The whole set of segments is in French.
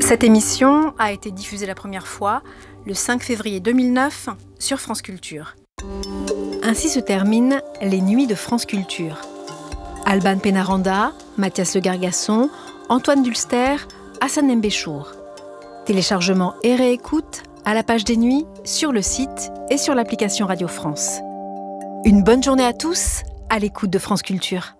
Cette émission a été diffusée la première fois le 5 février 2009 sur France Culture. Ainsi se terminent les Nuits de France Culture. Alban Pénaranda, Mathias Le Gargasson, Antoine Dulster, Hassan Mbéchour. Téléchargement et réécoute à la page des Nuits, sur le site et sur l'application Radio France. Une bonne journée à tous, à l'écoute de France Culture.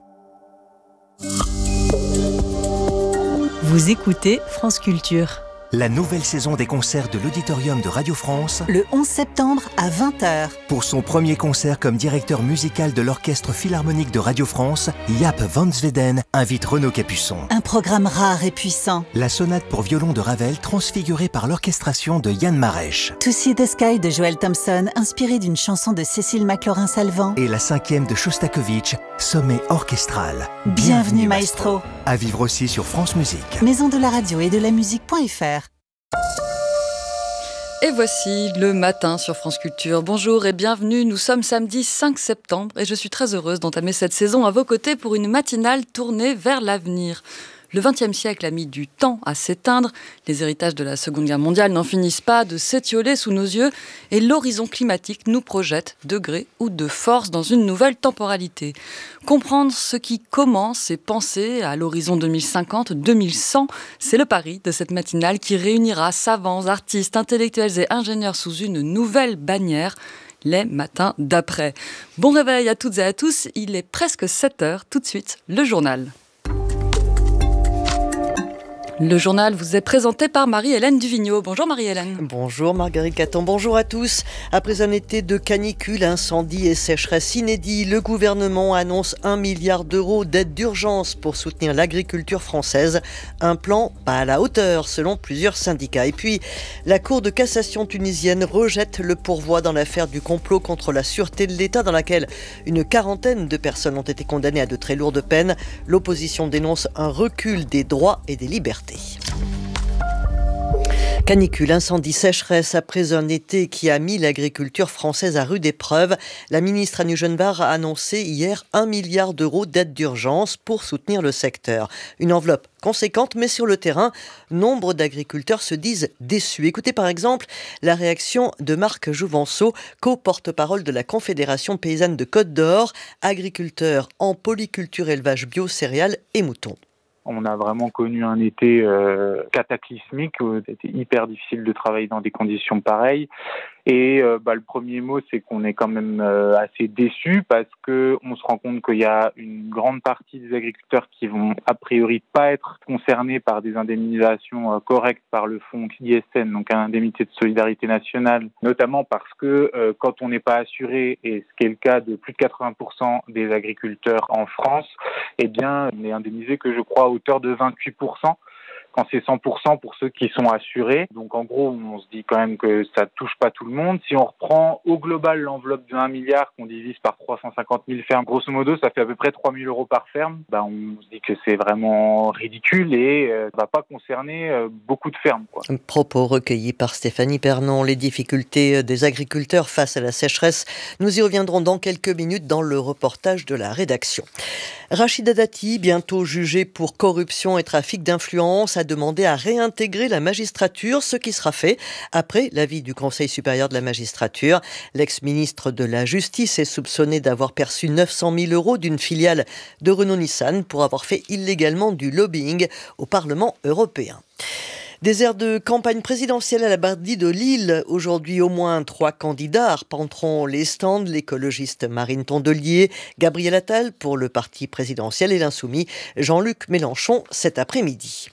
Vous écoutez France Culture. La nouvelle saison des concerts de l'Auditorium de Radio France, le 11 septembre à 20h. Pour son premier concert comme directeur musical de l'Orchestre Philharmonique de Radio France, Jaap van Zweden invite Renaud Capuçon. Un programme rare et puissant. La sonate pour violon de Ravel transfigurée par l'orchestration de Yann Marèche. To See the Sky de Joel Thompson, inspiré d'une chanson de Cécile McLaurin-Salvant. Et la 5e de Shostakovich, sommet orchestral. Bienvenue maestro. À vivre aussi sur France Musique. Maison de la radio et de la musique.fr. Et voici le matin sur France Culture. Bonjour et bienvenue, nous sommes samedi 5 septembre et je suis très heureuse d'entamer cette saison à vos côtés pour une matinale tournée vers l'avenir. Le XXe siècle a mis du temps à s'éteindre, les héritages de la Seconde Guerre mondiale n'en finissent pas de s'étioler sous nos yeux et l'horizon climatique nous projette de gré ou de force dans une nouvelle temporalité. Comprendre ce qui commence et penser à l'horizon 2050-2100, c'est le pari de cette matinale qui réunira savants, artistes, intellectuels et ingénieurs sous une nouvelle bannière, les matins d'après. Bon réveil à toutes et à tous, il est presque 7h, tout de suite le journal. Le journal vous est présenté par Marie-Hélène Duvigneau. Bonjour Marie-Hélène. Bonjour Marguerite Caton, bonjour à tous. Après un été de canicule, incendie et sécheresse inédits, le gouvernement annonce 1 milliard d'euros d'aide d'urgence pour soutenir l'agriculture française. Un plan pas à la hauteur selon plusieurs syndicats. Et puis, la Cour de cassation tunisienne rejette le pourvoi dans l'affaire du complot contre la sûreté de l'État dans laquelle une quarantaine de personnes ont été condamnées à de très lourdes peines. L'opposition dénonce un recul des droits et des libertés. Canicule, incendie, sécheresse, après un été qui a mis l'agriculture française à rude épreuve, la ministre Anne Genevard a annoncé hier 1 milliard d'euros d'aide d'urgence pour soutenir le secteur. Une enveloppe conséquente, mais sur le terrain, nombre d'agriculteurs se disent déçus. Écoutez par exemple la réaction de Marc Jouvenceau, co-porte-parole de la Confédération paysanne de Côte d'Or, agriculteur en polyculture, élevage bio, céréales et moutons. On a vraiment connu un été cataclysmique où c'était hyper difficile de travailler dans des conditions pareilles. Et le premier mot, c'est qu'on est quand même assez déçus parce que on se rend compte qu'il y a une grande partie des agriculteurs qui vont a priori pas être concernés par des indemnisations correctes par le fonds ISN, donc un indemnité de solidarité nationale, notamment parce que quand on n'est pas assuré, et ce qui est le cas de plus de 80% des agriculteurs en France, eh bien, on est indemnisé que je crois à hauteur de 28%. Quand c'est 100% pour ceux qui sont assurés. Donc en gros, on se dit quand même que ça touche pas tout le monde. Si on reprend au global l'enveloppe de 1 milliard qu'on divise par 350 000 fermes, grosso modo, ça fait à peu près 3 000 euros par ferme. On se dit que c'est vraiment ridicule et ça va pas concerner beaucoup de fermes, quoi. Propos recueillis par Stéphanie Pernon. Les difficultés des agriculteurs face à la sécheresse. Nous y reviendrons dans quelques minutes dans le reportage de la rédaction. Rachida Dati, bientôt jugée pour corruption et trafic d'influence, a demandé à réintégrer la magistrature, ce qui sera fait après l'avis du Conseil supérieur de la magistrature. L'ex-ministre de la Justice est soupçonné d'avoir perçu 900 000 euros d'une filiale de Renault-Nissan pour avoir fait illégalement du lobbying au Parlement européen. Des airs de campagne présidentielle à la Bardie de Lille. Aujourd'hui, au moins 3 candidats arpenteront les stands. L'écologiste Marine Tondelier, Gabriel Attal pour le parti présidentiel et l'insoumis Jean-Luc Mélenchon cet après-midi.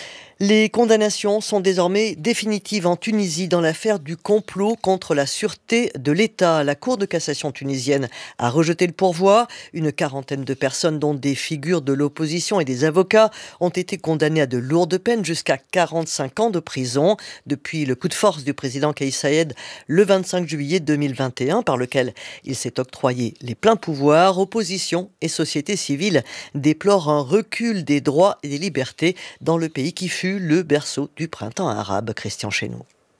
Les condamnations sont désormais définitives en Tunisie dans l'affaire du complot contre la sûreté de l'État. La Cour de cassation tunisienne a rejeté le pourvoi. Une quarantaine de personnes, dont des figures de l'opposition et des avocats, ont été condamnées à de lourdes peines jusqu'à 45 ans de prison depuis le coup de force du président Kais Saied le 25 juillet 2021, par lequel il s'est octroyé les pleins pouvoirs. Opposition et société civile déplorent un recul des droits et des libertés dans le pays qui fut le berceau du printemps arabe. Christian Chesneau.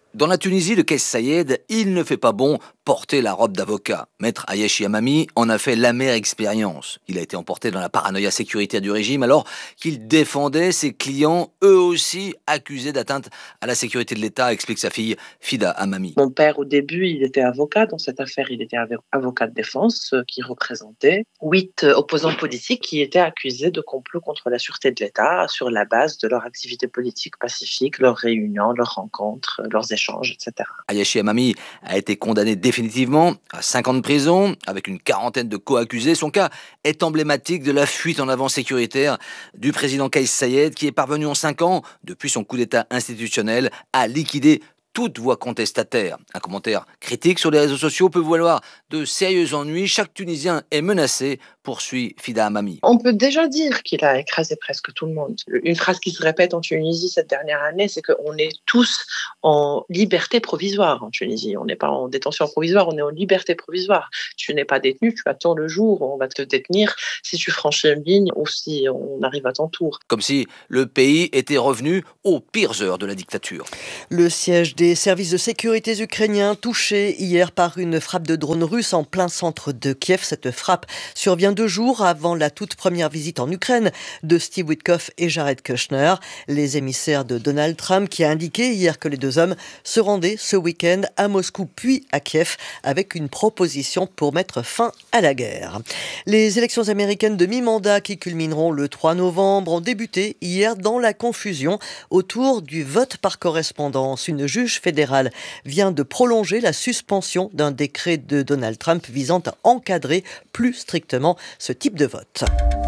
Dans la Tunisie de Kais Sayed, il ne fait pas bon porter la robe d'avocat. Maître Ayachi Amami en a fait l'amère expérience. Il a été emporté dans la paranoïa sécuritaire du régime alors qu'il défendait ses clients, eux aussi accusés d'atteinte à la sécurité de l'État, explique sa fille Fida Amami. Mon père, au début, il était avocat. Dans cette affaire, il était avocat de défense qui représentait 8 opposants politiques qui étaient accusés de complot contre la sûreté de l'État sur la base de leur activité politique pacifique, leurs réunions, leurs rencontres, leurs échanges, etc. Ayachi Amami a été condamné définitivement à 5 ans de prison avec une quarantaine de co-accusés. Son cas est emblématique de la fuite en avant sécuritaire du président Kais Sayed qui est parvenu en 5 ans, depuis son coup d'État institutionnel, à liquider toute voix contestataire. Un commentaire critique sur les réseaux sociaux peut valoir de sérieux ennuis. Chaque Tunisien est menacé, poursuit Fida Amami. On peut déjà dire qu'il a écrasé presque tout le monde. Une phrase qui se répète en Tunisie cette dernière année, c'est qu'on est tous en liberté provisoire en Tunisie. On n'est pas en détention provisoire, on est en liberté provisoire. Tu n'es pas détenu, tu attends le jour où on va te détenir si tu franchis une ligne ou si on arrive à ton tour. Comme si le pays était revenu aux pires heures de la dictature. Le siège des services de sécurité ukrainiens touché hier par une frappe de drone russe en plein centre de Kiev. Cette frappe survient 2 jours avant la toute première visite en Ukraine de Steve Witkoff et Jared Kushner, les émissaires de Donald Trump, qui a indiqué hier que les 2 hommes se rendaient ce week-end à Moscou puis à Kiev avec une proposition pour mettre fin à la guerre. Les élections américaines de mi-mandat qui culmineront le 3 novembre ont débuté hier dans la confusion autour du vote par correspondance. Une juge fédérale vient de prolonger la suspension d'un décret de Donald Trump visant à encadrer plus strictement ce type de vote.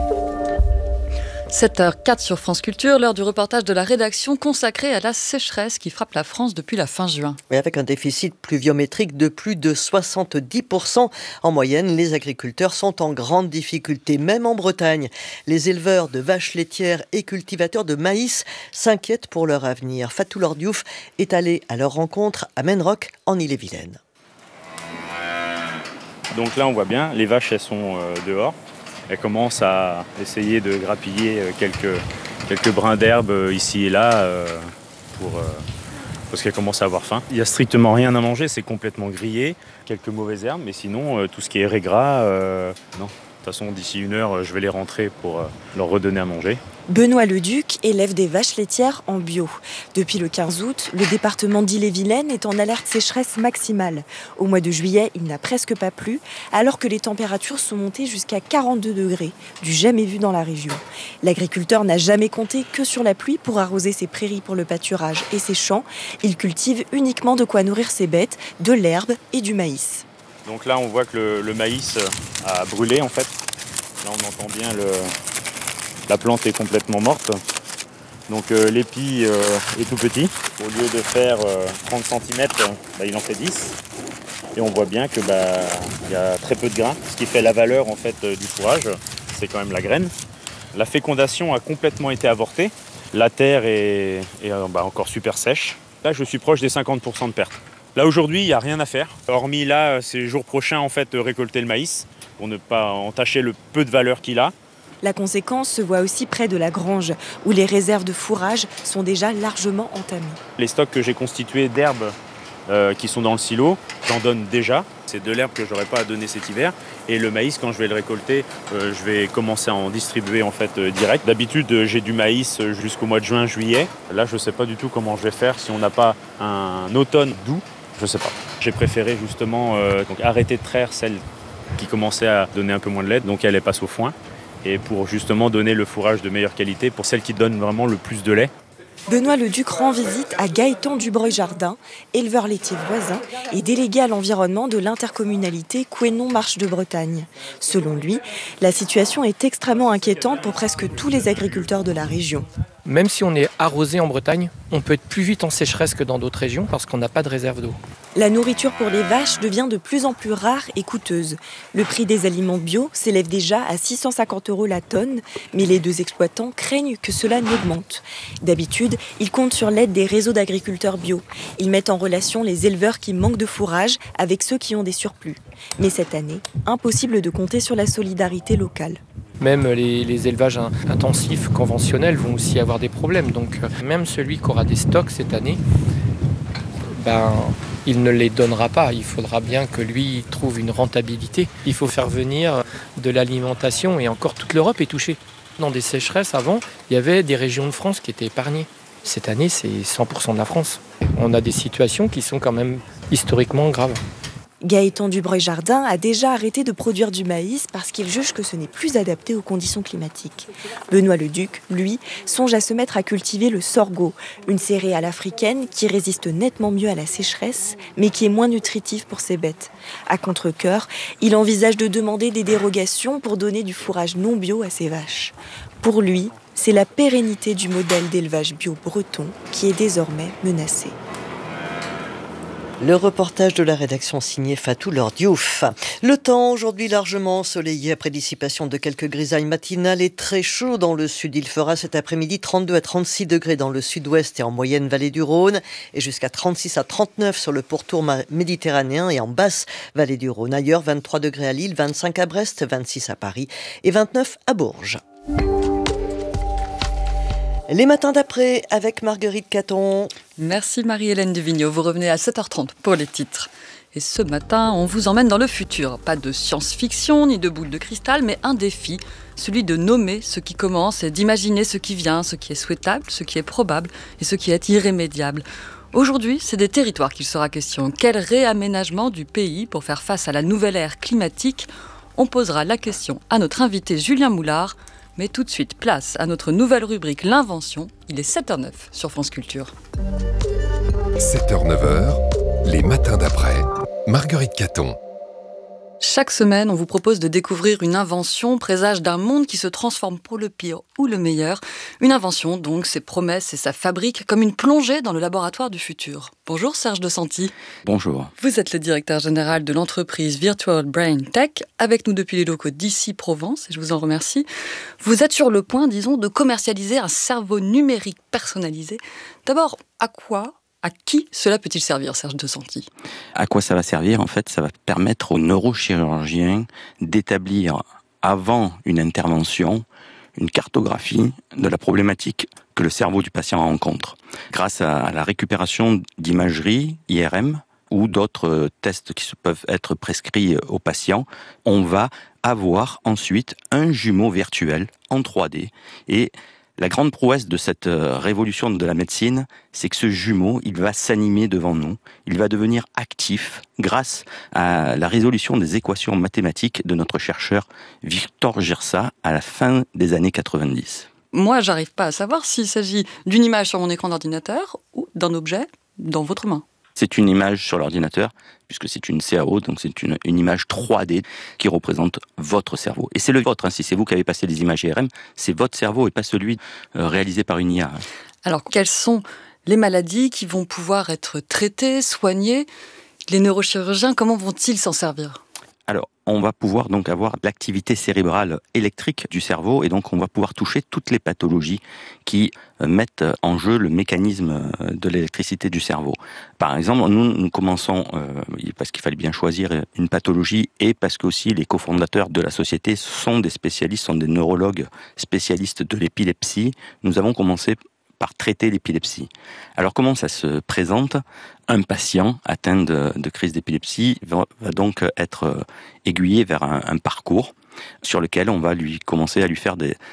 7h04 sur France Culture, l'heure du reportage de la rédaction consacré à la sécheresse qui frappe la France depuis la fin juin. Et avec un déficit pluviométrique de plus de 70% en moyenne, les agriculteurs sont en grande difficulté, même en Bretagne. Les éleveurs de vaches laitières et cultivateurs de maïs s'inquiètent pour leur avenir. Fatou Lordiouf est allé à leur rencontre à Menrock, en Ille-et-Vilaine. Donc là, on voit bien, les vaches, elles sont dehors. Elles commencent à essayer de grappiller quelques brins d'herbe ici et là parce qu'elles commencent à avoir faim. Il n'y a strictement rien à manger, c'est complètement grillé. Quelques mauvaises herbes, mais sinon, tout ce qui est régras, non. De toute façon, d'ici 1 heure, je vais les rentrer pour leur redonner à manger. Benoît Leduc élève des vaches laitières en bio. Depuis le 15 août, le département d'Ille-et-Vilaine est en alerte sécheresse maximale. Au mois de juillet, il n'a presque pas plu, alors que les températures sont montées jusqu'à 42 degrés, du jamais vu dans la région. L'agriculteur n'a jamais compté que sur la pluie pour arroser ses prairies pour le pâturage et ses champs. Il cultive uniquement de quoi nourrir ses bêtes, de l'herbe et du maïs. Donc là, on voit que le maïs a brûlé en fait. Là, on entend bien la plante est complètement morte. Donc l'épi est tout petit. Au lieu de faire 30 cm, il en fait 10. Et on voit bien que y a très peu de grains. Ce qui fait la valeur en fait du fourrage, c'est quand même la graine. La fécondation a complètement été avortée. La terre est encore super sèche. Là, je suis proche des 50% de perte. Là, aujourd'hui, il n'y a rien à faire. Hormis là, ces jours prochains, en fait, récolter le maïs pour ne pas entacher le peu de valeur qu'il a. La conséquence se voit aussi près de la grange, où les réserves de fourrage sont déjà largement entamées. Les stocks que j'ai constitués d'herbes qui sont dans le silo, j'en donne déjà. C'est de l'herbe que je n'aurai pas à donner cet hiver. Et le maïs, quand je vais le récolter, je vais commencer à en distribuer en fait direct. D'habitude, j'ai du maïs jusqu'au mois de juin, juillet. Là, je ne sais pas du tout comment je vais faire si on n'a pas un automne doux. Je ne sais pas. J'ai préféré justement arrêter de traire celle qui commençait à donner un peu moins de lait, donc elle passe au foin. Et pour justement donner le fourrage de meilleure qualité pour celle qui donne vraiment le plus de lait. Benoît Leduc rend visite à Gaëtan Dubreuil-Jardin, éleveur laitier voisin et délégué à l'environnement de l'intercommunalité Couesnon-Marche de Bretagne. Selon lui, la situation est extrêmement inquiétante pour presque tous les agriculteurs de la région. Même si on est arrosé en Bretagne, on peut être plus vite en sécheresse que dans d'autres régions parce qu'on n'a pas de réserve d'eau. La nourriture pour les vaches devient de plus en plus rare et coûteuse. Le prix des aliments bio s'élève déjà à 650 € la tonne, mais les 2 exploitants craignent que cela n'augmente. D'habitude, ils comptent sur l'aide des réseaux d'agriculteurs bio. Ils mettent en relation les éleveurs qui manquent de fourrage avec ceux qui ont des surplus. Mais cette année, impossible de compter sur la solidarité locale. Même les élevages intensifs conventionnels vont aussi avoir des problèmes. Donc même celui qui aura des stocks cette année il ne les donnera pas. Il faudra bien que lui trouve une rentabilité. Il faut faire venir de l'alimentation et encore toute l'Europe est touchée. Dans des sécheresses avant, il y avait des régions de France qui étaient épargnées. Cette année, c'est 100% de la France. On a des situations qui sont quand même historiquement graves. Gaëtan Dubreuil-Jardin a déjà arrêté de produire du maïs parce qu'il juge que ce n'est plus adapté aux conditions climatiques. Benoît Leduc, lui, songe à se mettre à cultiver le sorgho, une céréale africaine qui résiste nettement mieux à la sécheresse, mais qui est moins nutritive pour ses bêtes. À contre-cœur, il envisage de demander des dérogations pour donner du fourrage non bio à ses vaches. Pour lui, c'est la pérennité du modèle d'élevage bio breton qui est désormais menacée. Le reportage de la rédaction signé Fatou Lordiouf. Le temps aujourd'hui largement ensoleillé après dissipation de quelques grisailles matinales et très chaud dans le sud. Il fera cet après-midi 32 à 36 degrés dans le sud-ouest et en moyenne vallée du Rhône et jusqu'à 36 à 39 sur le pourtour méditerranéen et en basse vallée du Rhône. Ailleurs, 23 degrés à Lille, 25 à Brest, 26 à Paris et 29 à Bourges. Les matins d'après avec Marguerite Caton. Merci Marie-Hélène Duvigneau. Vous revenez à 7h30 pour les titres. Et ce matin, on vous emmène dans le futur. Pas de science-fiction ni de boule de cristal, mais un défi, celui de nommer ce qui commence et d'imaginer ce qui vient, ce qui est souhaitable, ce qui est probable et ce qui est irrémédiable. Aujourd'hui, c'est des territoires qu'il sera question. Quel réaménagement du pays pour faire face à la nouvelle ère climatique ? On posera la question à notre invité Julien Moulard. Mais tout de suite, place à notre nouvelle rubrique L'Invention. Il est 7h09 sur France Culture. 7h-9h, les matins d'après, Marguerite Caton. Chaque semaine, on vous propose de découvrir une invention, présage d'un monde qui se transforme pour le pire ou le meilleur. Une invention, donc, ses promesses et sa fabrique, comme une plongée dans le laboratoire du futur. Bonjour Serge Desanti. Bonjour. Vous êtes le directeur général de l'entreprise Virtual Brain Tech, avec nous depuis les locaux d'ici Provence, et je vous en remercie. Vous êtes sur le point, disons, de commercialiser un cerveau numérique personnalisé. D'abord, à qui cela peut-il servir, Serge Desanti ? À quoi ça va servir ? En fait, ça va permettre aux neurochirurgiens d'établir, avant une intervention, une cartographie de la problématique que le cerveau du patient rencontre. Grâce à la récupération d'imagerie, IRM, ou d'autres tests qui peuvent être prescrits aux patients, on va avoir ensuite un jumeau virtuel en 3D. Et la grande prouesse de cette révolution de la médecine, c'est que ce jumeau, il va s'animer devant nous, il va devenir actif grâce à la résolution des équations mathématiques de notre chercheur Victor Gersa à la fin des années 90. Moi, j'arrive pas à savoir s'il s'agit d'une image sur mon écran d'ordinateur ou d'un objet dans votre main. C'est une image sur l'ordinateur, puisque c'est une CAO, donc c'est une image 3D qui représente votre cerveau. Et c'est le vôtre, si c'est vous qui avez passé les images IRM, c'est votre cerveau et pas celui réalisé par une IA. Alors, quelles sont les maladies qui vont pouvoir être traitées, soignées ? Les neurochirurgiens, comment vont-ils s'en servir ? Alors, on va pouvoir donc avoir l'activité cérébrale électrique du cerveau et donc on va pouvoir toucher toutes les pathologies qui mettent en jeu le mécanisme de l'électricité du cerveau. Par exemple, nous commençons, parce qu'il fallait bien choisir une pathologie et parce que aussi les cofondateurs de la société sont des spécialistes, sont des neurologues spécialistes de l'épilepsie. Nous avons commencé par traiter l'épilepsie. Alors comment ça se présente ? Un patient atteint de crise d'épilepsie va donc être aiguillé vers un parcours sur lequel on va commencer à lui faire des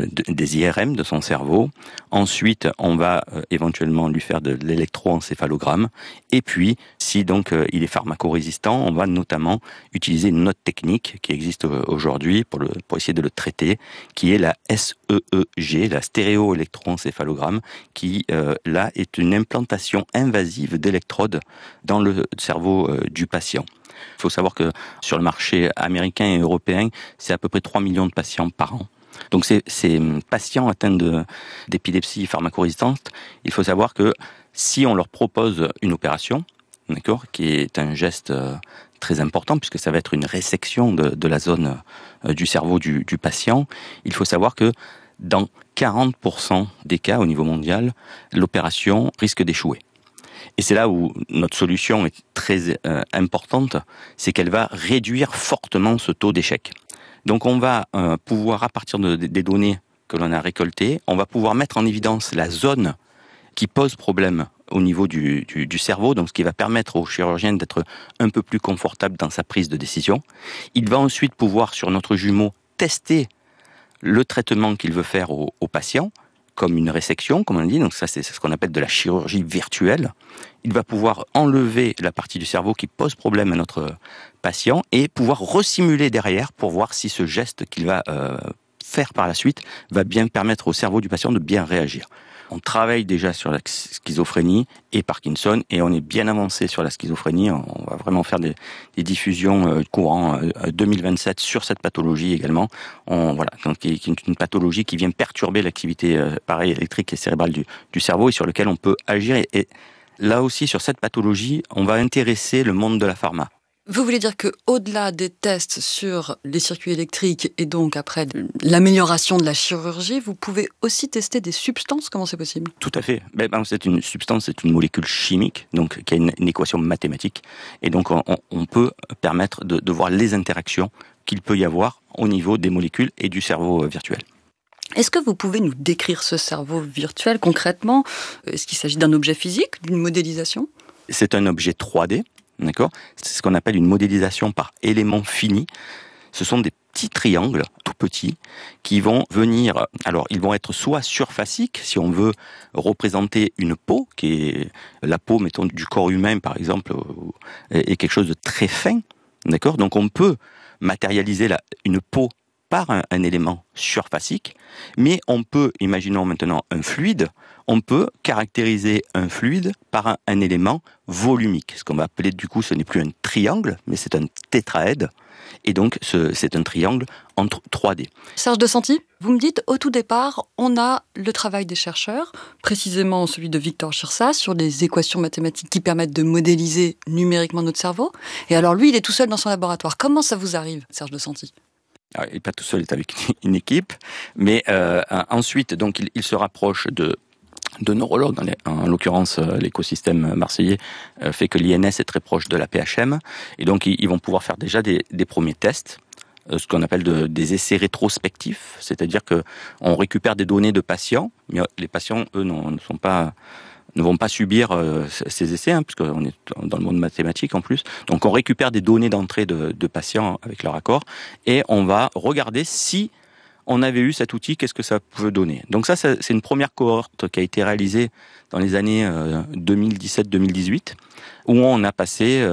IRM de son cerveau. Ensuite, on va éventuellement lui faire de l'électroencéphalogramme. Et puis, si donc il est pharmacorésistant, on va notamment utiliser une autre technique qui existe aujourd'hui pour essayer de le traiter, qui est la SEEG, la stéréoélectroencéphalogramme, qui là est une implantation invasive d'électrodes dans le cerveau du patient. Il faut savoir que sur le marché américain et européen, c'est à peu près 3 millions de patients par an. Donc ces patients atteints d'épilepsie pharmacorésistante, il faut savoir que si on leur propose une opération, d'accord, qui est un geste très important puisque ça va être une résection de la zone du cerveau du patient, il faut savoir que dans 40% des cas au niveau mondial, l'opération risque d'échouer. Et c'est là où notre solution est très importante, c'est qu'elle va réduire fortement ce taux d'échec. Donc on va pouvoir, à partir des données que l'on a récoltées, on va pouvoir mettre en évidence la zone qui pose problème au niveau du cerveau, donc ce qui va permettre au chirurgien d'être un peu plus confortable dans sa prise de décision. Il va ensuite pouvoir, sur notre jumeau, tester le traitement qu'il veut faire au patient, comme une résection, comme on dit, donc ça c'est ce qu'on appelle de la chirurgie virtuelle. Il va pouvoir enlever la partie du cerveau qui pose problème à notre patient et pouvoir resimuler derrière pour voir si ce geste qu'il va faire par la suite va bien permettre au cerveau du patient de bien réagir. On travaille déjà sur la schizophrénie et Parkinson et on est bien avancé sur la schizophrénie. On va vraiment faire des diffusions courant 2027 sur cette pathologie également. Donc qui est une pathologie qui vient perturber l'activité électrique et cérébrale du cerveau et sur lequel on peut agir. Et là aussi, sur cette pathologie, on va intéresser le monde de la pharma. Vous voulez dire qu'au-delà des tests sur les circuits électriques et donc après l'amélioration de la chirurgie, vous pouvez aussi tester des substances? Comment c'est possible? Tout à fait. C'est une substance, c'est une molécule chimique, donc qui a une équation mathématique. Et donc on peut permettre de voir les interactions qu'il peut y avoir au niveau des molécules et du cerveau virtuel. Est-ce que vous pouvez nous décrire ce cerveau virtuel concrètement? Est-ce qu'il s'agit d'un objet physique, d'une modélisation? C'est un objet 3D. D'accord ? C'est ce qu'on appelle une modélisation par éléments finis. Ce sont des petits triangles, tout petits, qui vont venir... Alors, ils vont être soit surfaciques, si on veut représenter une peau, qui est la peau, mettons, du corps humain, par exemple, est quelque chose de très fin. D'accord ? Donc, on peut matérialiser une peau par un élément surfacique, mais on peut, imaginons maintenant un fluide, on peut caractériser un fluide par un élément volumique. Ce qu'on va appeler, du coup, ce n'est plus un triangle, mais c'est un tétraède. Et donc, c'est un triangle en 3D. Serge de Santi, vous me dites, au tout départ, on a le travail des chercheurs, précisément celui de Victor Chirsat, sur les équations mathématiques qui permettent de modéliser numériquement notre cerveau. Et alors, lui, il est tout seul dans son laboratoire. Comment ça vous arrive, Serge de Santi ? Alors, il n'est pas tout seul, il est avec une équipe. Mais ensuite, donc, il se rapproche de neurologues, en l'occurrence l'écosystème marseillais fait que l'INS est très proche de la PHM, et donc ils vont pouvoir faire déjà des premiers tests, ce qu'on appelle des essais rétrospectifs, c'est-à-dire qu'on récupère des données de patients, mais les patients, eux, ne vont pas subir ces essais, puisqu'on est dans le monde mathématique en plus. Donc on récupère des données d'entrée de patients avec leur accord, et on va regarder si on avait eu cet outil, qu'est-ce que ça pouvait donner. Donc ça, c'est une première cohorte qui a été réalisée dans les années 2017-2018, où on a passé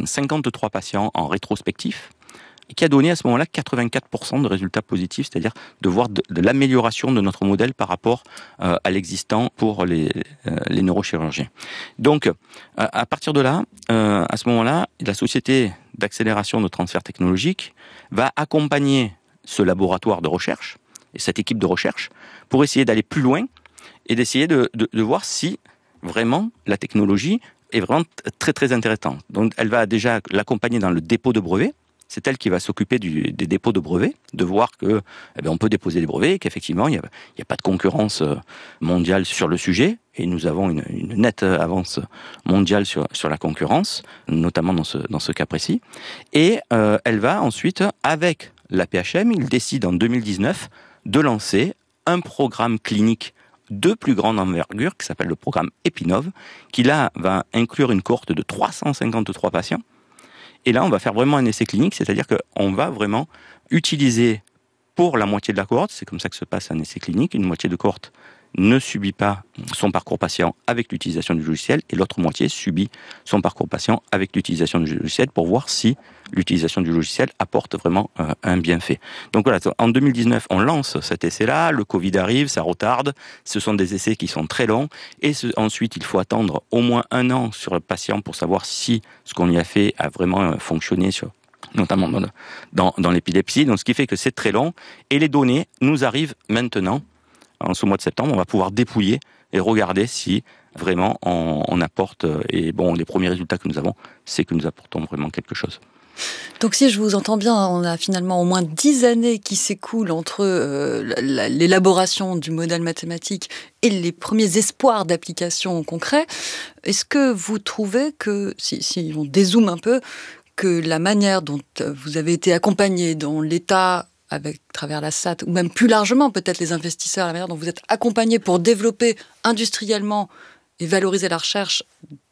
53 patients en rétrospectif, et qui a donné à ce moment-là 84% de résultats positifs, c'est-à-dire de voir de l'amélioration de notre modèle par rapport à l'existant pour les neurochirurgiens. Donc, à partir de là, à ce moment-là, la société d'accélération de transfert technologique va accompagner ce laboratoire de recherche et cette équipe de recherche pour essayer d'aller plus loin et d'essayer de voir si vraiment la technologie est vraiment très très intéressante. Donc elle va déjà l'accompagner dans le dépôt de brevets. C'est elle qui va s'occuper des dépôts de brevets, de voir que on peut déposer des brevets, qu'effectivement il n'y a pas de concurrence mondiale sur le sujet, et nous avons une nette avance mondiale sur la concurrence, notamment dans ce cas précis. Et elle va ensuite, avec la PHM, il décide en 2019 de lancer un programme clinique de plus grande envergure qui s'appelle le programme Epinov, qui là va inclure une cohorte de 353 patients. Et là, on va faire vraiment un essai clinique, c'est-à-dire qu'on va vraiment utiliser pour la moitié de la cohorte, c'est comme ça que se passe un essai clinique, une moitié de cohorte ne subit pas son parcours patient avec l'utilisation du logiciel et l'autre moitié subit son parcours patient avec l'utilisation du logiciel pour voir si l'utilisation du logiciel apporte vraiment un bienfait. Donc voilà, en 2019, on lance cet essai-là, le Covid arrive, ça retarde, ce sont des essais qui sont très longs et ensuite il faut attendre au moins 1 an sur le patient pour savoir si ce qu'on y a fait a vraiment fonctionné notamment dans l'épilepsie, donc ce qui fait que c'est très long et les données nous arrivent maintenant. En ce mois de septembre, on va pouvoir dépouiller et regarder si vraiment on apporte. Et bon, les premiers résultats que nous avons, c'est que nous apportons vraiment quelque chose. Donc si je vous entends bien, on a finalement au moins 10 années qui s'écoulent entre l'élaboration du modèle mathématique et les premiers espoirs d'application concret. Est-ce que vous trouvez que, si on dézoome un peu, que la manière dont vous avez été accompagné, dont l'État à travers la SAT, ou même plus largement peut-être les investisseurs, la manière dont vous êtes accompagnés pour développer industriellement et valoriser la recherche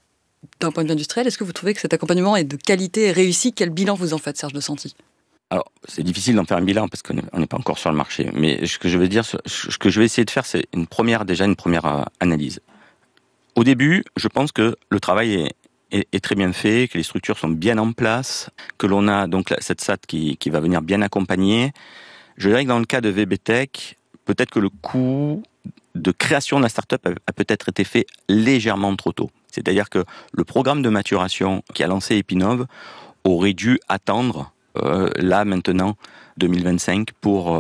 d'un point de vue industriel. Est-ce que vous trouvez que cet accompagnement est de qualité et réussi? Quel bilan vous en faites, Serge de Santi? Alors, c'est difficile d'en faire un bilan parce qu'on n'est pas encore sur le marché. Mais ce que je vais essayer de faire, c'est une première analyse. Au début, je pense que le travail est très bien fait, que les structures sont bien en place, que l'on a donc cette SAT qui va venir bien accompagner. Je dirais que dans le cas de VBTech, peut-être que le coût de création de la start-up a peut-être été fait légèrement trop tôt. C'est-à-dire que le programme de maturation qui a lancé Epinov aurait dû attendre là maintenant 2025 pour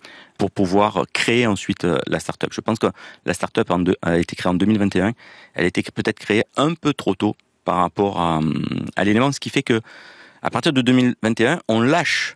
pouvoir créer ensuite la start-up. Je pense que la start-up a été créée en 2021, elle a été peut-être créée un peu trop tôt par rapport à l'élément, ce qui fait que à partir de 2021, on lâche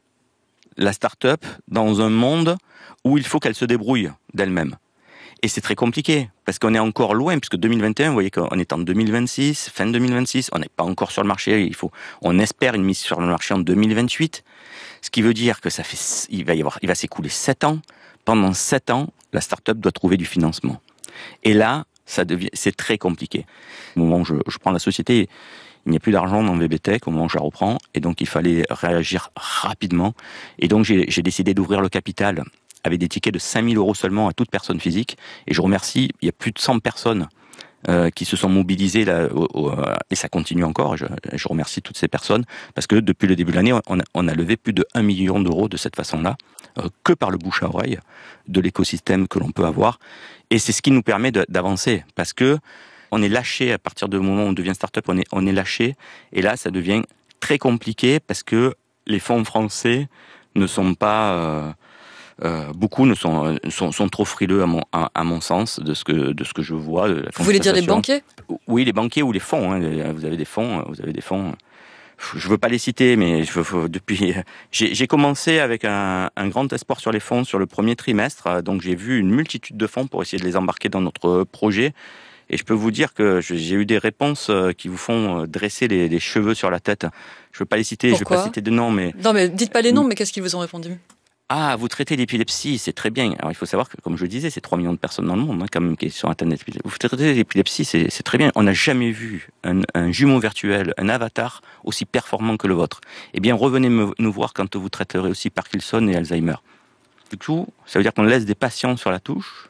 la start-up dans un monde où il faut qu'elle se débrouille d'elle-même. Et c'est très compliqué, parce qu'on est encore loin, puisque 2021, vous voyez qu'on est en 2026, fin 2026, on n'est pas encore sur le marché, on espère une mise sur le marché en 2028, ce qui veut dire que il va s'écouler 7 ans. Pendant 7 ans, la start-up doit trouver du financement. Et là, c'est très compliqué. Au moment où je prends la société, il n'y a plus d'argent dans VBTech, au moment où je la reprends, et donc il fallait réagir rapidement. Et donc j'ai décidé d'ouvrir le capital avec des tickets de 5 000 € seulement à toute personne physique. Et je remercie, il y a plus de 100 personnes qui se sont mobilisées là, et ça continue encore. Je remercie toutes ces personnes parce que depuis le début de l'année, on a levé plus de 1 million d'euros de cette façon-là, que par le bouche à oreille de l'écosystème que l'on peut avoir. Et c'est ce qui nous permet d'avancer parce que on est lâché à partir du moment où on devient start-up, on est lâché. Et là, ça devient très compliqué parce que les fonds français ne sont pas... beaucoup sont trop frileux à mon sens de ce que je vois. Vous voulez dire les banquiers? Oui, les banquiers ou les fonds. Hein. Vous avez des fonds. Je veux pas les citer, mais j'ai commencé avec un grand espoir sur les fonds sur le premier trimestre. Donc j'ai vu une multitude de fonds pour essayer de les embarquer dans notre projet. Et je peux vous dire que j'ai eu des réponses qui vous font dresser les cheveux sur la tête. Je veux pas les citer. Pourquoi? Je vais pas citer de noms, mais non, mais dites pas les noms. Mais qu'est-ce qu'ils vous ont répondu? Ah, vous traitez l'épilepsie, c'est très bien. Alors, il faut savoir que, comme je le disais, c'est 3 millions de personnes dans le monde, quand même, qui sont atteintes d'épilepsie. Vous traitez l'épilepsie, c'est très bien. On n'a jamais vu un jumeau virtuel, un avatar aussi performant que le vôtre. Eh bien, revenez nous voir quand vous traiterez aussi Parkinson et Alzheimer. Du coup, ça veut dire qu'on laisse des patients sur la touche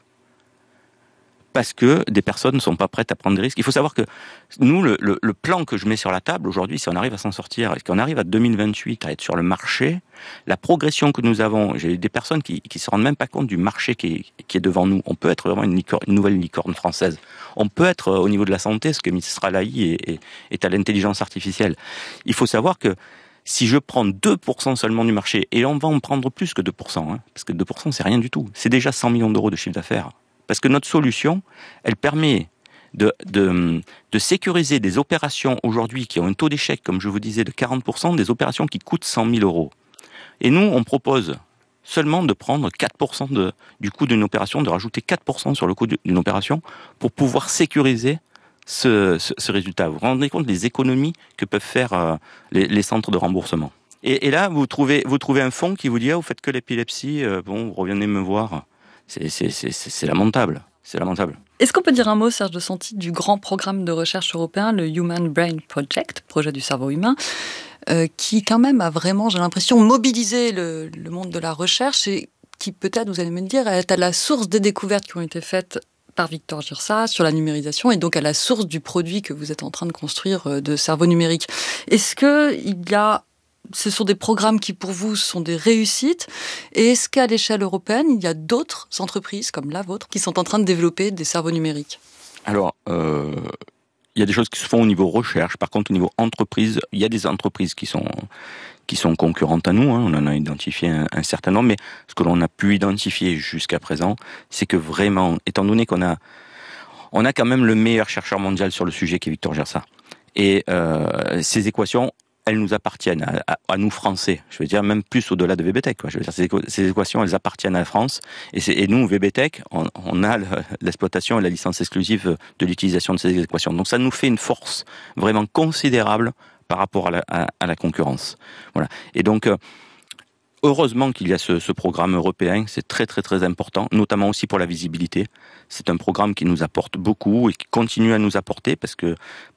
parce que des personnes ne sont pas prêtes à prendre des risques. Il faut savoir que nous, le plan que je mets sur la table aujourd'hui, si on arrive à s'en sortir, et qu'on arrive à 2028 à être sur le marché, la progression que nous avons, j'ai des personnes qui se rendent même pas compte du marché qui est devant nous. On peut être vraiment une nouvelle licorne française. On peut être au niveau de la santé, ce que Mistral AI est à l'intelligence artificielle. Il faut savoir que si je prends 2% seulement du marché, et on va en prendre plus que 2%, parce que 2% c'est rien du tout, c'est déjà 100 millions d'euros de chiffre d'affaires. Parce que notre solution, elle permet de sécuriser des opérations aujourd'hui qui ont un taux d'échec, comme je vous disais, de 40%, des opérations qui coûtent 100 000 €. Et nous, on propose seulement de prendre 4% du coût d'une opération, de rajouter 4% sur le coût d'une opération pour pouvoir sécuriser ce résultat. Vous vous rendez compte des économies que peuvent faire les centres de remboursement. Et là, vous trouvez un fonds qui vous dit « Ah, vous faites que l'épilepsie, bon, revenez me voir ». C'est lamentable. C'est lamentable. Est-ce qu'on peut dire un mot, Serge de Santi, du grand programme de recherche européen, le Human Brain Project, projet du cerveau humain, qui quand même a vraiment, j'ai l'impression, mobilisé le monde de la recherche et qui peut-être, vous allez me dire, est à la source des découvertes qui ont été faites par Victor Gyrsa sur la numérisation et donc à la source du produit que vous êtes en train de construire de cerveau numérique. Est-ce ce sont des programmes qui, pour vous, sont des réussites? Et est-ce qu'à l'échelle européenne, il y a d'autres entreprises, comme la vôtre, qui sont en train de développer des cerveaux numériques? Alors, il y a des choses qui se font au niveau recherche. Par contre, au niveau entreprise, il y a des entreprises qui sont concurrentes à nous. On en a identifié un certain nombre. Mais ce que l'on a pu identifier jusqu'à présent, c'est que vraiment, étant donné qu'on a quand même le meilleur chercheur mondial sur le sujet, qui est Victor Gyrsa. Et ces équations, elles nous appartiennent à nous Français. Je veux dire, même plus au-delà de VBTech. Je veux dire, ces équations, elles appartiennent à la France. Et nous, VBTech, on a l'exploitation et la licence exclusive de l'utilisation de ces équations. Donc ça nous fait une force vraiment considérable par rapport à la concurrence. Voilà. Et donc, heureusement qu'il y a ce programme européen, c'est très très très important, notamment aussi pour la visibilité. C'est un programme qui nous apporte beaucoup et qui continue à nous apporter parce que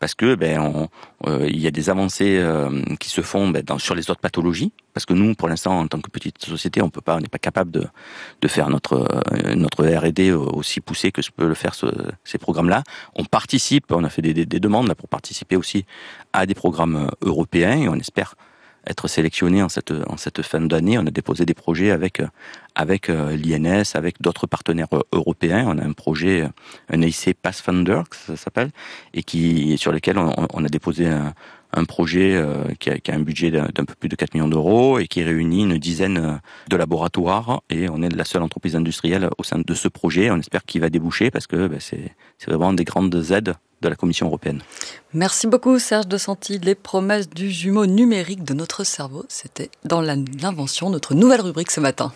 il y a des avancées qui se font sur les autres pathologies. Parce que nous, pour l'instant, en tant que petite société, on n'est pas capable de faire notre R&D aussi poussé que ce peut le faire ces programmes-là. On participe, on a fait des demandes là pour participer aussi à des programmes européens et on espère être sélectionné en cette fin d'année. On a déposé des projets avec l'INS, avec d'autres partenaires européens. On a un projet, un EIC Pathfinder, ça s'appelle, et sur lequel on a déposé un projet qui a un budget d'un peu plus de 4 millions d'euros et qui réunit une dizaine de laboratoires. Et on est la seule entreprise industrielle au sein de ce projet. On espère qu'il va déboucher parce que c'est vraiment des grandes aides de la Commission européenne. Merci beaucoup Serge De Santi. Les promesses du jumeau numérique de notre cerveau, c'était dans l'invention, notre nouvelle rubrique ce matin.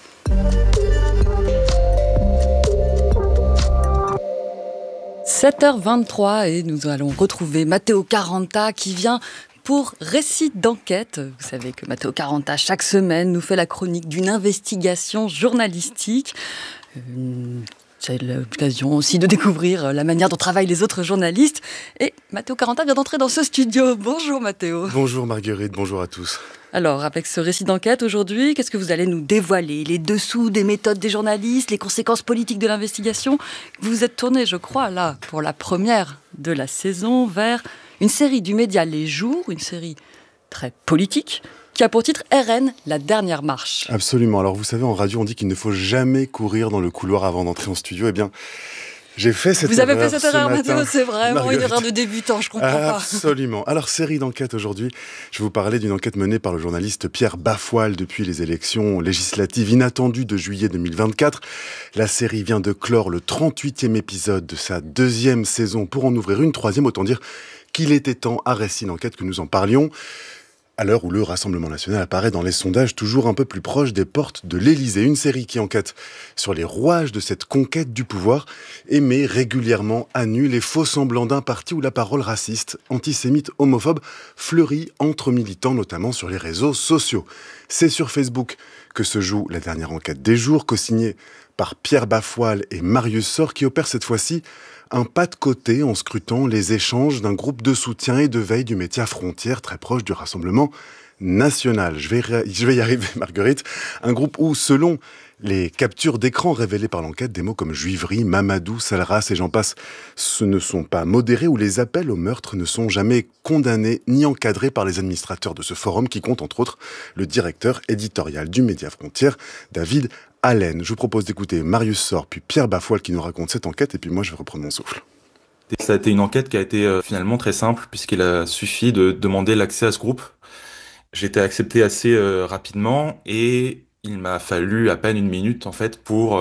« 7h23 et nous allons retrouver Matteo Caranta qui vient pour Récit d'enquête. Vous savez que Matteo Caranta, chaque semaine, nous fait la chronique d'une investigation journalistique. C'est l'occasion aussi de découvrir la manière dont travaillent les autres journalistes. Et Matteo Caranta vient d'entrer dans ce studio. Bonjour Matteo. Bonjour Marguerite, bonjour à tous. Alors, avec ce récit d'enquête aujourd'hui, qu'est-ce que vous allez nous dévoiler? Les dessous des méthodes des journalistes, les conséquences politiques de l'investigation? Vous vous êtes tourné, je crois, là, pour la première de la saison, vers une série du média Les Jours, une série très politique, qui a pour titre RN, la dernière marche. Absolument. Alors vous savez, en radio, on dit qu'il ne faut jamais courir dans le couloir avant d'entrer en studio. Eh bien, j'ai fait cette erreur. Vous avez fait cette erreur, Matteo, c'est vraiment Marguerite. Une erreur de débutant, je comprends pas. Absolument. Alors, série d'enquêtes aujourd'hui. Je vais vous parler d'une enquête menée par le journaliste Pierre Bafoile depuis les élections législatives inattendues de juillet 2024. La série vient de clore le 38e épisode de sa 2e saison pour en ouvrir une 3e. Autant dire qu'il était temps à Récit d'enquête que nous en parlions. À l'heure où le Rassemblement national apparaît dans les sondages toujours un peu plus proche des portes de l'Élysée. Une série qui enquête sur les rouages de cette conquête du pouvoir et met régulièrement à nu les faux semblants d'un parti où la parole raciste, antisémite, homophobe fleurit entre militants, notamment sur les réseaux sociaux. C'est sur Facebook que se joue la dernière enquête des jours, co-signée par Pierre Bafoile et Marius Sor, qui opère cette fois-ci un pas de côté en scrutant les échanges d'un groupe de soutien et de veille du métier Frontières, très proche du Rassemblement national. Je vais y arriver, Marguerite. Un groupe où, selon les captures d'écran révélées par l'enquête, des mots comme juiverie, mamadou, sale race et j'en passe, ce ne sont pas modérés, où les appels au meurtre ne sont jamais condamnés ni encadrés par les administrateurs de ce forum, qui compte entre autres le directeur éditorial du média Frontières, David Allen. Je vous propose d'écouter Marius Sor puis Pierre Bafoile qui nous raconte cette enquête et puis moi je vais reprendre mon souffle. Ça a été une enquête qui a été finalement très simple puisqu'il a suffi de demander l'accès à ce groupe. J'ai été accepté assez rapidement et il m'a fallu à peine 1 minute en fait pour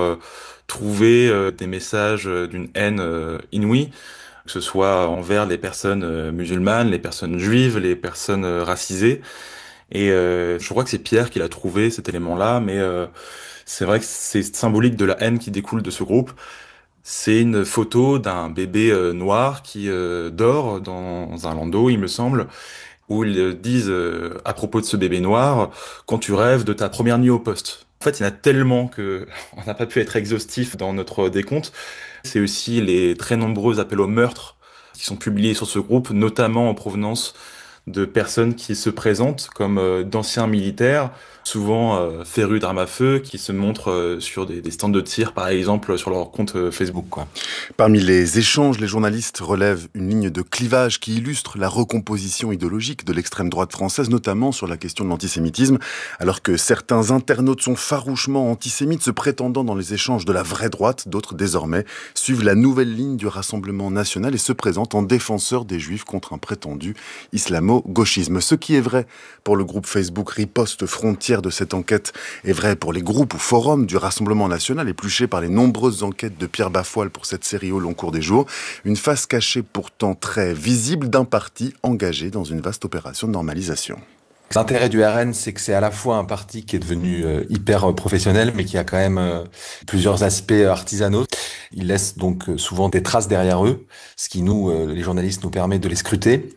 trouver des messages d'une haine inouïe, que ce soit envers les personnes musulmanes, les personnes juives, les personnes racisées. Et je crois que c'est Pierre qui l'a trouvé cet élément-là, mais c'est vrai que c'est symbolique de la haine qui découle de ce groupe. C'est une photo d'un bébé noir qui dort dans un landau, il me semble, où ils disent à propos de ce bébé noir, quand tu rêves de ta première nuit au poste. En fait, il y en a tellement que on n'a pas pu être exhaustif dans notre décompte. C'est aussi les très nombreux appels au meurtre qui sont publiés sur ce groupe, notamment en provenance de personnes qui se présentent comme d'anciens militaires, souvent férus d'armes à feu, qui se montrent sur des stands de tir, par exemple, sur leur compte Facebook, quoi. Parmi les échanges, les journalistes relèvent une ligne de clivage qui illustre la recomposition idéologique de l'extrême droite française, notamment sur la question de l'antisémitisme, alors que certains internautes sont farouchement antisémites, se prétendant dans les échanges de la vraie droite, d'autres désormais suivent la nouvelle ligne du Rassemblement national et se présentent en défenseurs des juifs contre un prétendu islamo-gauchisme. Ce qui est vrai pour le groupe Facebook Riposte Frontières de cette enquête est vrai pour les groupes ou forums du Rassemblement national, épluchés par les nombreuses enquêtes de Pierre Bafoile pour cette série au long cours des jours. Une face cachée pourtant très visible d'un parti engagé dans une vaste opération de normalisation. L'intérêt du RN, c'est que c'est à la fois un parti qui est devenu hyper professionnel, mais qui a quand même plusieurs aspects artisanaux. Ils laissent donc souvent des traces derrière eux, ce qui nous, les journalistes, nous permet de les scruter.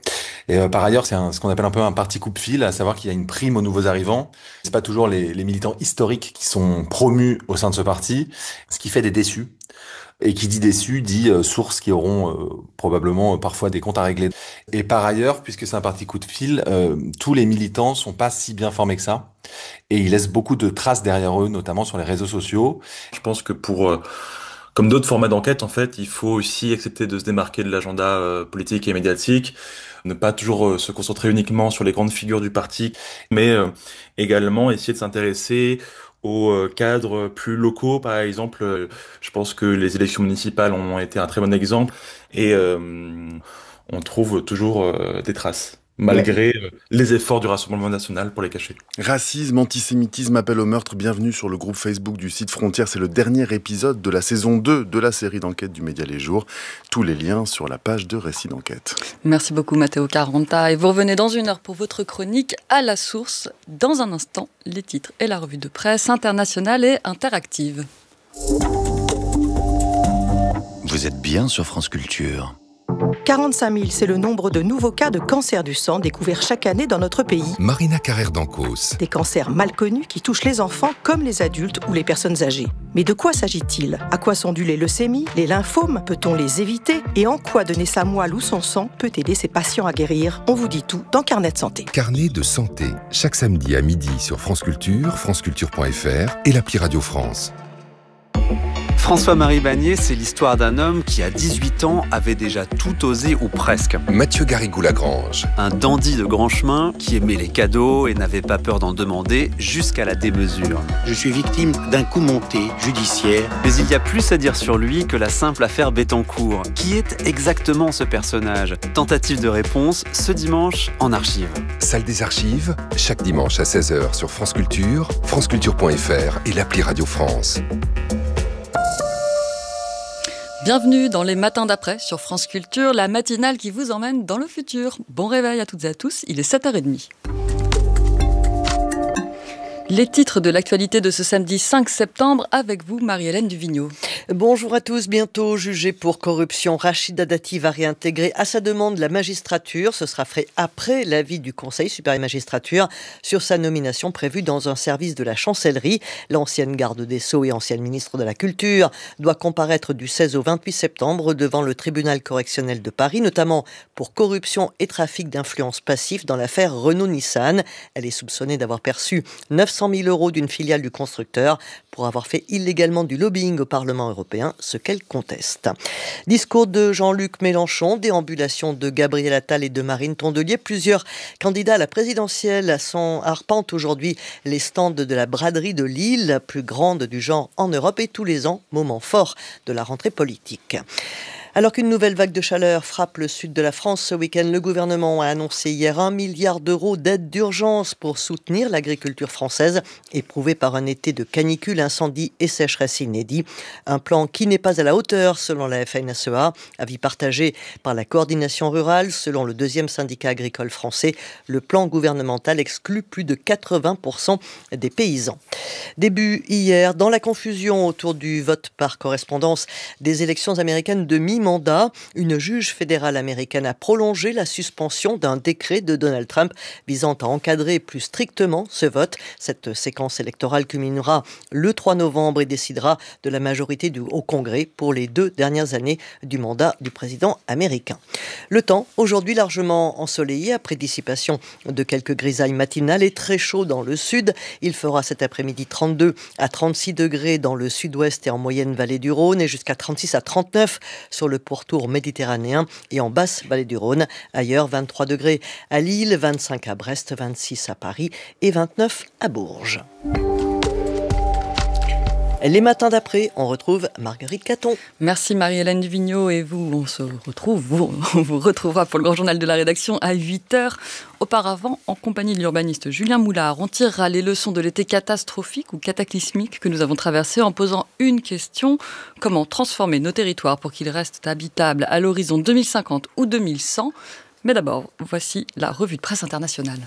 Et par ailleurs, c'est ce qu'on appelle un peu un parti coupe-fil, à savoir qu'il y a une prime aux nouveaux arrivants. C'est pas toujours les militants historiques qui sont promus au sein de ce parti, ce qui fait des déçus. Et qui dit déçus dit sources qui auront probablement parfois des comptes à régler. Et par ailleurs, puisque c'est un parti coup de fil, tous les militants sont pas si bien formés que ça. Et ils laissent beaucoup de traces derrière eux, notamment sur les réseaux sociaux. Je pense que comme d'autres formats d'enquête, en fait, il faut aussi accepter de se démarquer de l'agenda politique et médiatique, ne pas toujours se concentrer uniquement sur les grandes figures du parti, mais également essayer de s'intéresser aux cadres plus locaux, par exemple. Je pense que les élections municipales ont été un très bon exemple, et on trouve toujours des traces, malgré les efforts du Rassemblement national pour les cacher. Racisme, antisémitisme, appel au meurtre, bienvenue sur le groupe Facebook du site Frontières. C'est le dernier épisode de la saison 2 de la série d'enquête du Média Les Jours. Tous les liens sur la page de Récits d'enquête. Merci beaucoup Matteo Caranta. Et vous revenez dans 1 heure pour votre chronique à la source. Dans un instant, les titres et la revue de presse internationale et interactive. Vous êtes bien sur France Culture. 45 000, c'est le nombre de nouveaux cas de cancer du sang découverts chaque année dans notre pays. Marina Carrère d'Ancos. Des cancers mal connus qui touchent les enfants comme les adultes ou les personnes âgées. Mais de quoi s'agit-il ? À quoi sont dues les leucémies, les lymphomes ? Peut-on les éviter ? Et en quoi donner sa moelle ou son sang peut aider ses patients à guérir ? On vous dit tout dans Carnet de santé. Carnet de santé, chaque samedi à midi sur France Culture, franceculture.fr et l'appli Radio France. François-Marie Bagné, c'est l'histoire d'un homme qui, à 18 ans, avait déjà tout osé ou presque. Mathieu Garrigou-Lagrange. Un dandy de grand chemin qui aimait les cadeaux et n'avait pas peur d'en demander jusqu'à la démesure. Je suis victime d'un coup monté judiciaire. Mais il y a plus à dire sur lui que la simple affaire Bettencourt. Qui est exactement ce personnage ? Tentative de réponse ce dimanche en archive. Salle des archives, chaque dimanche à 16h sur France Culture, franceculture.fr et l'appli Radio France. Bienvenue dans les matins d'après sur France Culture, la matinale qui vous emmène dans le futur. Bon réveil à toutes et à tous, il est 7h30. Les titres de l'actualité de ce samedi 5 septembre avec vous, Marie-Hélène Duvigneau. Bonjour à tous. Bientôt jugé pour corruption, Rachida Dati va réintégrer à sa demande la magistrature. Ce sera fait après l'avis du Conseil supérieur de magistrature sur sa nomination prévue dans un service de la chancellerie. L'ancienne garde des Sceaux et ancienne ministre de la Culture doit comparaître du 16 au 28 septembre devant le tribunal correctionnel de Paris, notamment pour corruption et trafic d'influence passif dans l'affaire Renault-Nissan. Elle est soupçonnée d'avoir perçu 900 000 euros d'une filiale du constructeur pour avoir fait illégalement du lobbying au Parlement européen, ce qu'elle conteste. Discours de Jean-Luc Mélenchon, déambulation de Gabriel Attal et de Marine Tondelier. Plusieurs candidats à la présidentielle arpentent aujourd'hui les stands de la braderie de Lille, la plus grande du genre en Europe, et tous les ans, moment fort de la rentrée politique. Alors qu'une nouvelle vague de chaleur frappe le sud de la France ce week-end, le gouvernement a annoncé hier 1 milliard d'euros d'aide d'urgence pour soutenir l'agriculture française, éprouvée par un été de canicule, incendies et sécheresse inédits. Un plan qui n'est pas à la hauteur, selon la FNSEA. Avis partagé par la coordination rurale. Selon le 2e syndicat agricole français, le plan gouvernemental exclut plus de 80% des paysans. Début hier, dans la confusion autour du vote par correspondance des élections américaines de mi-mandat, une juge fédérale américaine a prolongé la suspension d'un décret de Donald Trump visant à encadrer plus strictement ce vote. Cette séquence électorale culminera le 3 novembre et décidera de la majorité au Congrès pour les 2 dernières années du mandat du président américain. Le temps, aujourd'hui largement ensoleillé après dissipation de quelques grisailles matinales et très chaud dans le sud. Il fera cet après-midi 32 à 36 degrés dans le sud-ouest et en moyenne vallée du Rhône et jusqu'à 36 à 39 sur le pourtour méditerranéen et en basse vallée du Rhône. Ailleurs, 23 degrés à Lille, 25 à Brest, 26 à Paris et 29 à Bourges. Les matins d'après, on retrouve Marguerite Caton. Merci Marie-Hélène Duvigneau et vous, on vous retrouvera pour le grand journal de la rédaction à 8h. Auparavant, en compagnie de l'urbaniste Julien Moulard, on tirera les leçons de l'été catastrophique ou cataclysmique que nous avons traversé en posant une question. Comment transformer nos territoires pour qu'ils restent habitables à l'horizon 2050 ou 2100 ? Mais d'abord, voici la revue de presse internationale.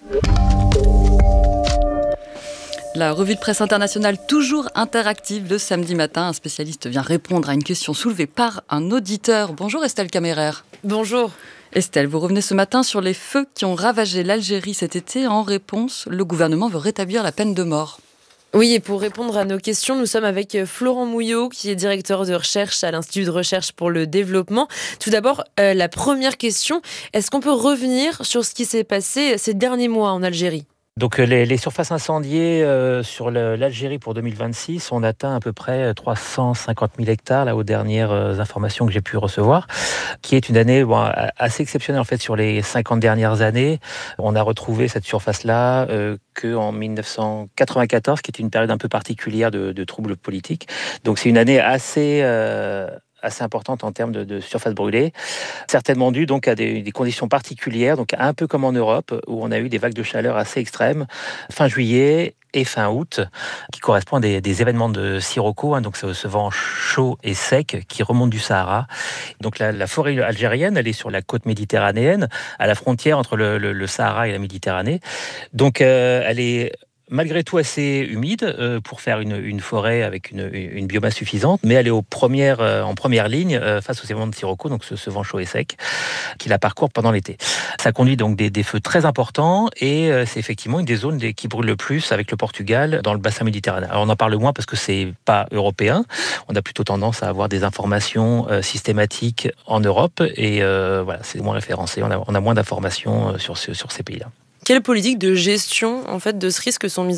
La revue de presse internationale toujours interactive le samedi matin. Un spécialiste vient répondre à une question soulevée par un auditeur. Bonjour Estelle Caméraire. Bonjour. Estelle, vous revenez ce matin sur les feux qui ont ravagé l'Algérie cet été. En réponse, le gouvernement veut rétablir la peine de mort. Oui, et pour répondre à nos questions, nous sommes avec Florent Mouillot, qui est directeur de recherche à l'Institut de recherche pour le développement. Tout d'abord, la première question, est-ce qu'on peut revenir sur ce qui s'est passé ces derniers mois en Algérie ? Donc les surfaces incendiées sur l'Algérie pour 2026, on atteint à peu près 350 000 hectares, là, aux dernières informations que j'ai pu recevoir, qui est une année assez exceptionnelle en fait sur les 50 dernières années. On a retrouvé cette surface-là qu'en 1994, qui est une période un peu particulière de troubles politiques. Donc c'est une année assez importante en termes de surface brûlée, certainement due donc à des conditions particulières, donc un peu comme en Europe, où on a eu des vagues de chaleur assez extrêmes, fin juillet et fin août, qui correspondent à des événements de sirocco, donc ce vent chaud et sec qui remonte du Sahara. Donc la forêt algérienne, elle est sur la côte méditerranéenne, à la frontière entre le Sahara et la Méditerranée. Donc elle est malgré tout assez humide pour faire une forêt avec une biomasse suffisante, mais elle est en première ligne face aux événements de sirocco, donc ce vent chaud et sec qui la parcourt pendant l'été. Ça conduit donc des feux très importants et c'est effectivement une des zones qui brûle le plus avec le Portugal dans le bassin méditerranéen. Alors on en parle moins parce que c'est pas européen. On a plutôt tendance à avoir des informations systématiques en Europe et voilà, c'est moins référencé. On a moins d'informations sur ces pays-là. Quelles politiques de gestion en fait, de ce risque sont mises en place ?